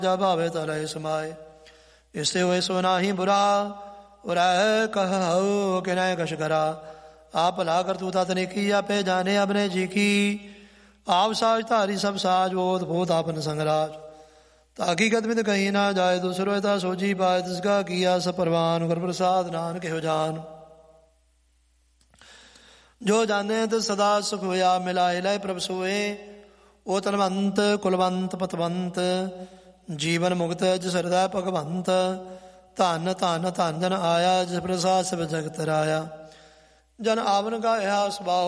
ਜਾ ਭਾਵੇ ਤਲੈ ਸਮਾਏ। ਇਸੇ ਹੋਏ ਸੋ ਨਾਹੀ ਬੁਰਾ ਉਰੈ ਕਹਉ ਕਿਨੈ ਕਛ ਕਰਾ। ਆਪ ਭਲਾ ਕਰਤੂਤਾ ਤਨੇਕੀ ਆਪੇ ਜਾਣੇ ਆਪਣੇ ਜੀ ਕੀ। ਆਪ ਸਾਜ ਧਾਰੀ ਸਭ ਸਾਜ ਬੋਧ ਬੋਧ ਆਪਨ ਸੰਗਰਾਜ। ਤਾਕੀ ਕਦਮਿਤ ਕਹੀ ਨਾ ਜਾਏ ਦੂਸਰੋ ਤਾ ਸੋਜੀ ਪਾਏ। ਤਿਸਕਾ ਕੀਆ ਸ ਪ੍ਰਵਾਨ ਗੁਰ ਪ੍ਰਸਾਦ ਨਾਨਕ ਇਹੋ ਜਾਨ। ਜੋ ਜਾਣੇ ਤਿਸ ਸਦਾ ਸੁਖ ਹੋਇਆ ਮਿਲਾਏ ਲੈ ਪ੍ਰਭ ਸੋਏ। ਉਹ ਤਨਵੰਤ ਕੁਲਵੰਤ ਪਤਵੰਤ ਜੀਵਨ ਮੁਕਤ ਜਿਸ ਹਿਰਦੈ ਭਗਵੰਤ। ਧਨ ਧਨ ਧਨ ਜਨ ਆਇਆ ਜਿਸ ਪ੍ਰਸਾਦ ਸਭ ਜਗਤ ਰਾਇਆ। ਜਨ ਆਵਨ ਗਾਇਆ ਸੁਭਾਉ